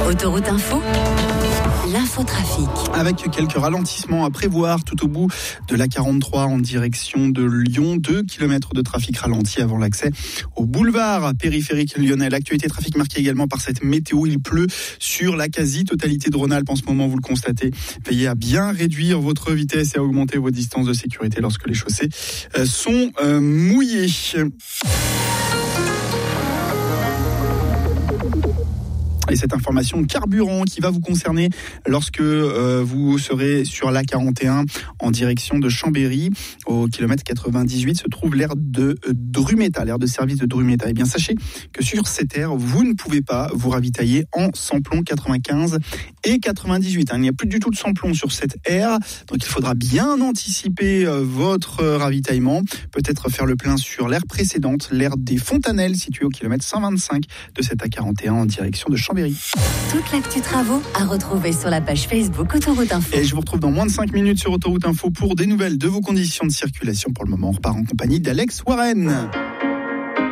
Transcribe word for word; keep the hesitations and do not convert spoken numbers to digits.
Autoroute Info, l'infotrafic. Avec quelques ralentissements à prévoir tout au bout de la quarante-trois en direction de Lyon. deux kilomètres de trafic ralenti avant l'accès au boulevard périphérique lyonnais. L'actualité trafic marquée également par cette météo. Il pleut sur la quasi-totalité de Rhône-Alpes en ce moment, vous le constatez. Veillez à bien réduire votre vitesse et à augmenter vos distances de sécurité lorsque les chaussées sont euh, mouillées. Et cette information carburant qui va vous concerner lorsque euh, vous serez sur l'A quarante et un en direction de Chambéry. Au kilomètre quatre-vingt-dix-huit se trouve l'aire de euh, Drumeta, l'aire de service de Drumeta. Et bien sachez que sur cette aire, vous ne pouvez pas vous ravitailler en samplon quatre-vingt-quinze et quatre-vingt-dix-huit. Hein. Il n'y a plus du tout de samplon sur cette aire, donc il faudra bien anticiper euh, votre euh, ravitaillement. Peut-être faire le plein sur l'aire précédente, l'aire des Fontanelles, située au kilomètre cent vingt-cinq de cette A quarante et un en direction de Chambéry. Toute l'actu travaux à retrouver sur la page Facebook Autoroute Info. Et je vous retrouve dans moins de cinq minutes sur Autoroute Info pour des nouvelles de vos conditions de circulation. Pour le moment, on repart en compagnie d'Alex Warren.